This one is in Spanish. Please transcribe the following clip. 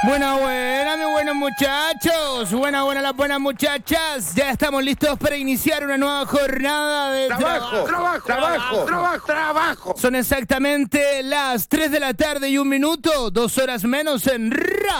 Buena, mis buenos muchachos. Buena, las buenas muchachas. Ya estamos listos para iniciar una nueva jornada de trabajo. Son exactamente las 3 de la tarde y 1 minuto, 2 horas menos en